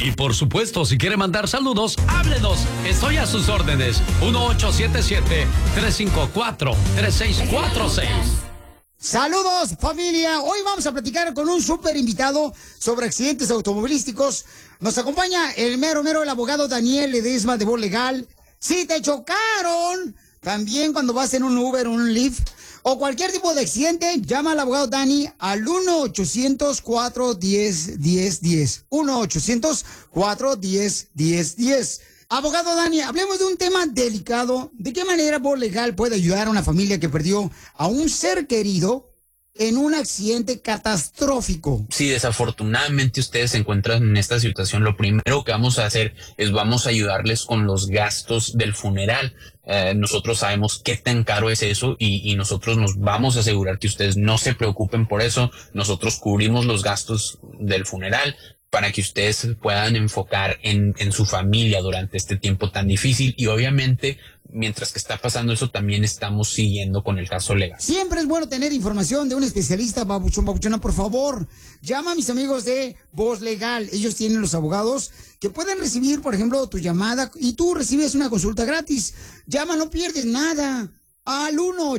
Y por supuesto, si quiere mandar saludos, háblenos. Estoy a sus órdenes. 1877-354-3646. Saludos, familia. Hoy vamos a platicar con un súper invitado sobre accidentes automovilísticos. Nos acompaña el mero, el abogado Daniel Ledesma de Voz Legal. Si te chocaron, también cuando vas en un Uber o un Lyft, o cualquier tipo de accidente, llama al abogado Dani al 1-800-410-1010. 1-800-410-1010. Abogado Dani, hablemos de un tema delicado. ¿De qué manera Voz Legal puede ayudar a una familia que perdió a un ser querido en un accidente catastrófico? Si desafortunadamente ustedes se encuentran en esta situación, lo primero que vamos a hacer es vamos a ayudarles con los gastos del funeral. Nosotros sabemos qué tan caro es eso y nosotros nos vamos a asegurar que ustedes no se preocupen por eso. Nosotros cubrimos los gastos del funeral para que ustedes se puedan enfocar en su familia durante este tiempo tan difícil. Y obviamente, mientras que está pasando eso, también estamos siguiendo con el caso legal. Siempre es bueno tener información de un especialista, babuchona, por favor. Llama a mis amigos de Voz Legal. Ellos tienen los abogados que pueden recibir, por ejemplo, tu llamada y tú recibes una consulta gratis. Llama, no pierdes nada. Al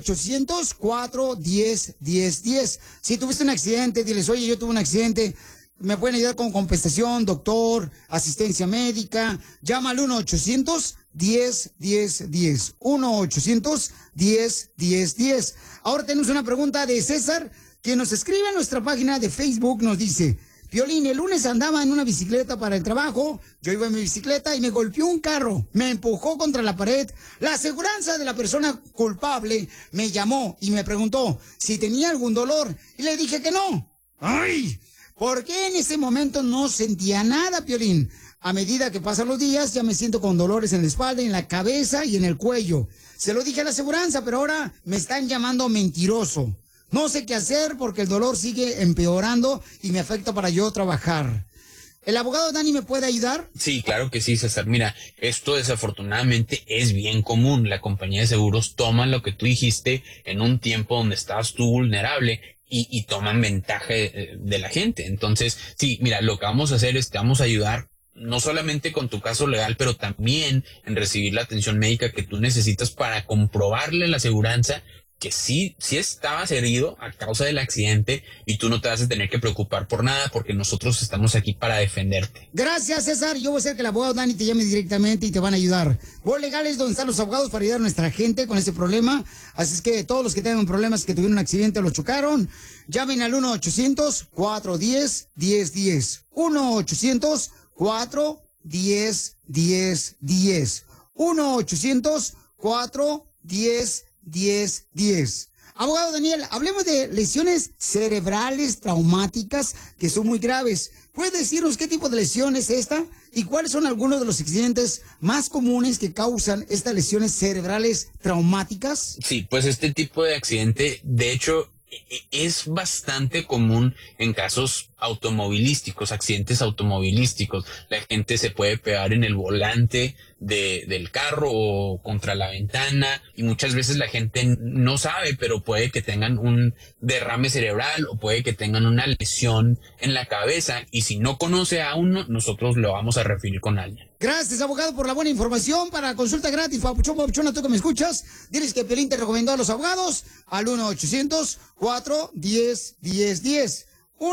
1-800-410-1010. Si tuviste un accidente, diles, oye, yo tuve un accidente. Me pueden ayudar con compensación, doctor, asistencia médica. Llama al 1-800-10-10-10. 1-800-10-10-10. Ahora tenemos una pregunta de César, que nos escribe en nuestra página de Facebook. Nos dice: Piolín, el lunes andaba en una bicicleta para el trabajo. Yo iba en mi bicicleta y me golpeó un carro. Me empujó contra la pared. La aseguranza de la persona culpable me llamó y me preguntó si tenía algún dolor. Y le dije que no. ¡Ay! ¿Por qué en ese momento no sentía nada, Piolín? A medida que pasan los días, ya me siento con dolores en la espalda, en la cabeza y en el cuello. Se lo dije a la aseguranza, pero ahora me están llamando mentiroso. No sé qué hacer porque el dolor sigue empeorando y me afecta para yo trabajar. ¿El abogado Dani me puede ayudar? Sí, claro que sí, César. Mira, esto desafortunadamente es bien común. La compañía de seguros toma lo que tú dijiste en un tiempo donde estabas tú vulnerable y toman ventaja de la gente. Entonces, sí, mira, lo que vamos a hacer es te vamos a ayudar no solamente con tu caso legal, pero también en recibir la atención médica que tú necesitas para comprobarle a la aseguranza que sí estabas herido a causa del accidente y tú no te vas a tener que preocupar por nada porque nosotros estamos aquí para defenderte. Gracias, César. Yo voy a hacer que el abogado Dani te llame directamente y te van a ayudar. Voz Legal es donde están los abogados para ayudar a nuestra gente con ese problema. Así es que todos los que tengan problemas, que tuvieron un accidente o lo chocaron, llamen al 1-800-410-1010. 1-800-410-1010. 1-800-410-1010. Abogado Daniel, hablemos de lesiones cerebrales traumáticas que son muy graves. ¿Puede decirnos qué tipo de lesión es esta y cuáles son algunos de los accidentes más comunes que causan estas lesiones cerebrales traumáticas? Sí, pues este tipo de accidente, de hecho, es bastante común en casos automovilísticos, accidentes automovilísticos. La gente se puede pegar en el volante del carro o contra la ventana y muchas veces la gente no sabe, pero puede que tengan un derrame cerebral o puede que tengan una lesión en la cabeza y si no conoce a uno, nosotros lo vamos a referir con alguien. Gracias, abogado, por la buena información. Para consulta gratis, papuchona, tú que me escuchas, diles que Pelín te recomendó a los abogados al 1-800-410-1010.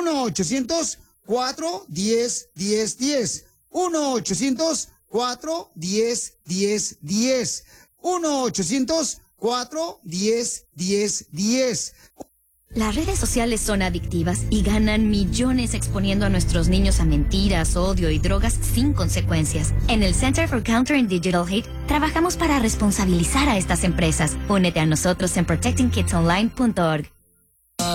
1-800-410-1010. 1-800-410-1010. 1-800-410-1010. Las redes sociales son adictivas y ganan millones exponiendo a nuestros niños a mentiras, odio y drogas sin consecuencias. En el Center for Countering Digital Hate trabajamos para responsabilizar a estas empresas. Únete a nosotros en protectingkidsonline.org.